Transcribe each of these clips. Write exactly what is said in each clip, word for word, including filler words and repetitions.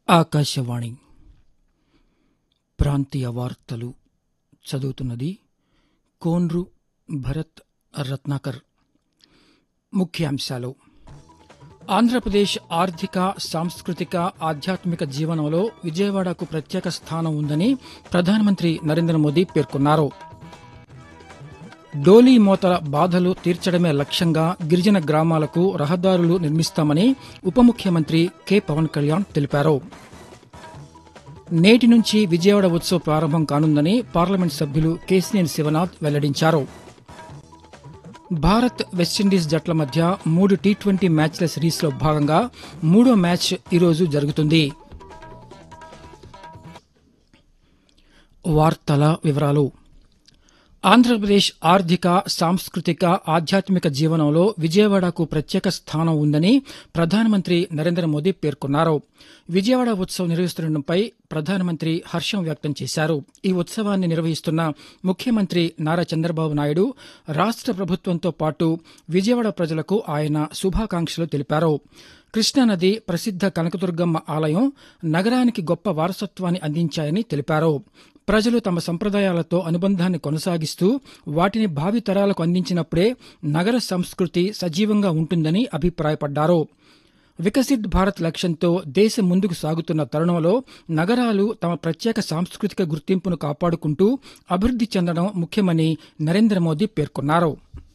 ఆకాశవాణి ప్రాంతీయ వార్తలు చదువుతున్నది కోన్రు భరత్ రత్నాకర్. ముఖ్యాంశాలు: ఆంధ్రప్రదేశ్ ఆర్థిక, సాంస్కృతిక, ఆధ్యాత్మిక జీవనంలో విజయవాడకు ప్రత్యేక స్థానం ఉందని ప్రధానమంత్రి నరేంద్ర మోదీ పేర్కొన్నారు. డోలీ మోతల బాధలు తీర్చడమే లక్ష్యంగా గిరిజన గ్రామాలకు రహదారులు నిర్మిస్తామని ఉప ముఖ్యమంత్రి కె పవన్ కళ్యాణ్ తెలిపారు. నేటి నుంచి విజయవాడ ఉత్సవ్ ప్రారంభం కానుందని పార్లమెంట్ సభ్యులు కేశినేని శివనాథ్ వెల్లడించారు. భారత్, వెస్టిండీస్ జట్ల మధ్య మూడు టీ ట్వంటీ మ్యాచ్ల సిరీస్లో భాగంగా మూడో మ్యాచ్ ఈరోజు జరుగుతుంది. వార్తల వివరాలు: ఆంధ్రప్రదేశ్ ఆర్థిక, సాంస్కృతిక, ఆధ్యాత్మిక జీవనంలో విజయవాడకు ప్రత్యేక స్థానం ఉందని ప్రధానమంత్రి నరేంద్ర మోదీ పేర్కొన్నారు. విజయవాడ ఉత్సవ్ నిర్వహిస్తుండటంపై ప్రధానమంత్రి హర్షం వ్యక్తం చేశారు. ఈ ఉత్సవాన్ని నిర్వహిస్తున్న ముఖ్యమంత్రి నారా చంద్రబాబు నాయుడు, రాష్ట ప్రభుత్వంతో పాటు విజయవాడ ప్రజలకు ఆయన శుభాకాంక్షలు తెలిపారు. కృష్ణానది ప్రసిద్ద కనకదుర్గమ్మ ఆలయం నగరానికి గొప్ప వారసత్వాన్ని అందించాయని తెలిపారు. ప్రజలు తమ సంప్రదాయాలతో అనుబంధాన్ని కొనసాగిస్తూ వాటిని భావితరాలకు అందించినప్పుడే నగర సంస్కృతి సజీవంగా ఉంటుందని అభిప్రాయపడ్డారు. వికసిత్ భారత్ లక్ష్యంతో దేశం ముందుకు సాగుతున్న తరుణంలో నగరాలు తమ ప్రత్యేక సాంస్కృతిక గుర్తింపును కాపాడుకుంటూ అభివృద్ది చెందడం ముఖ్యమని నరేంద్ర మోదీ పేర్కొన్నారు.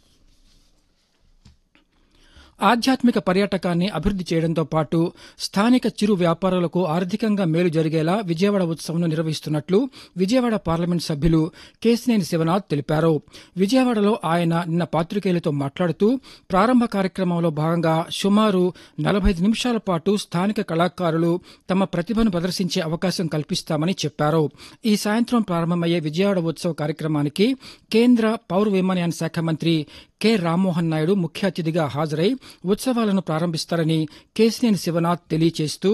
ఆధ్యాత్మిక పర్యాటకాన్ని అభివృద్ది చేయడంతో పాటు స్థానిక చిరు వ్యాపారులకు ఆర్థికంగా మేలు జరిగేలా విజయవాడ ఉత్సవంను నిర్వహిస్తున్నట్లు విజయవాడ పార్లమెంట్ సభ్యులు కేశినేని శివనాథ్ తెలిపారు. విజయవాడలో ఆయన నిన్న పాత్రికేయులతో మాట్లాడుతూ ప్రారంభ కార్యక్రమంలో భాగంగా సుమారు నలభై ఐదు నిమిషాల పాటు స్థానిక కళాకారులు తమ ప్రతిభను ప్రదర్శించే అవకాశం కల్పిస్తామని చెప్పారు. ఈ సాయంత్రం ప్రారంభమయ్యే విజయవాడ ఉత్సవ కార్యక్రమానికి కేంద్ర పౌర విమానయాన శాఖ మంత్రి కె రామ్మోహన్ నాయుడు ముఖ్య అతిథిగా హాజరై ఉత్సవాలను ప్రారంభిస్తారని కేశినేని శివనాథ్ తెలియజేస్తూ,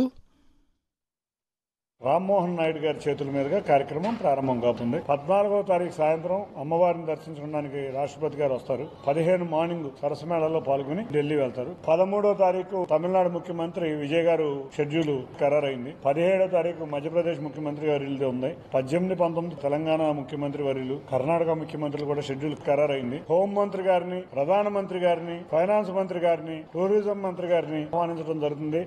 రామ్మోహన్ నాయుడు గారి చేతుల మీదుగా కార్యక్రమం ప్రారంభం కావుతుంది. పద్నాలుగో తారీఖు సాయంత్రం అమ్మవారిని దర్శించడానికి రాష్ట్రపతి గారు వస్తారు. పదిహేను మార్నింగ్ సరస్మేళలో పాల్గొని ఢిల్లీ వెళ్తారు. పదమూడో తారీఖు తమిళనాడు ముఖ్యమంత్రి విజయ్ గారు షెడ్యూల్ ఖరారైంది. పదిహేడో తారీఖు మధ్యప్రదేశ్ ముఖ్యమంత్రి వర్యులది ఉంది. పద్దెనిమిది పంతొమ్మిది తెలంగాణ ముఖ్యమంత్రి వర్యులు, కర్ణాటక ముఖ్యమంత్రులు కూడా షెడ్యూల్ ఖరారైంది. హోంమంత్రి గారిని, ప్రధానమంత్రి గారిని, ఫైనాన్స్ మంత్రి గారిని, టూరిజం మంత్రి గారిని ఆహ్వానించడం జరుగుతుంది.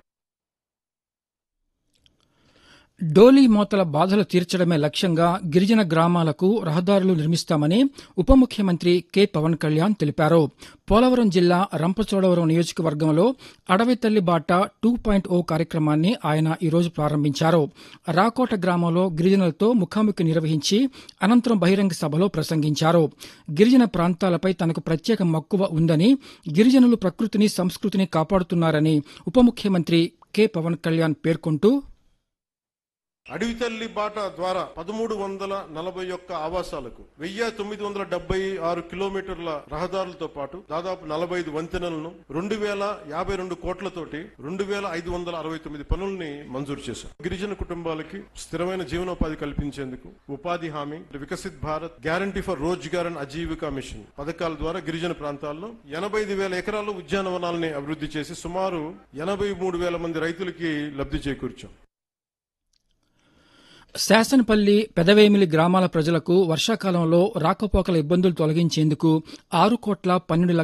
డోలీ మోతల బాధలు తీర్చడమే లక్ష్యంగా గిరిజన గ్రామాలకు రహదారులు నిర్మిస్తామని ఉప ముఖ్యమంత్రి కె పవన్ కళ్యాణ్ తెలిపారు. పోలవరం జిల్లా రంపచోడవరం నియోజకవర్గంలో అడవి తల్లి బాట టూ పాయింట్ ఓ కార్యక్రమాన్ని ఆయన ఈరోజు ప్రారంభించారు. రాకోట గ్రామంలో గిరిజనులతో ముఖాముఖి నిర్వహించి అనంతరం బహిరంగ సభలో ప్రసంగించారు. గిరిజన ప్రాంతాలపై తనకు ప్రత్యేక మక్కువ ఉందని, గిరిజనులు ప్రకృతిని, సంస్కృతిని కాపాడుతున్నారని ఉప ముఖ్యమంత్రి కె పవన్ కళ్యాణ్ పేర్కొంటూ, అడవి తల్లి బాట ద్వారా పదమూడు వందల నలభై ఒక్క ఆవాసాలకు వెయ్యి తొమ్మిది వందల డెబ్బై ఆరు కిలోమీటర్ల రహదారులతో పాటు దాదాపు నలభై ఐదు వంతెనలను రెండు వేల యాభై రెండు కోట్లతోటి రెండు వేల ఐదు వందల అరవై తొమ్మిది పనుల్ని మంజూరు చేశారు. గిరిజన కుటుంబాలకి స్థిరమైన జీవనోపాధి కల్పించేందుకు ఉపాధి హామీ, Viksit Bharat, guarantee for Rozgar and Aajeevika machine పథకాల ద్వారా గిరిజన ప్రాంతాల్లో ఎనభై ఐదు వేల ఎకరాలు ఉద్యానవనాలని అభివృద్ధి చేసి సుమారు ఎనభై మూడు వేల మంది రైతులకి లబ్ధి చేకూర్చాం. శాసనపల్లి, పెదవేమిలి గ్రామాల ప్రజలకు వర్షాకాలంలో రాకపోకల ఇబ్బందులు తొలగించేందుకు ఆరు కోట్ల పన్నెండు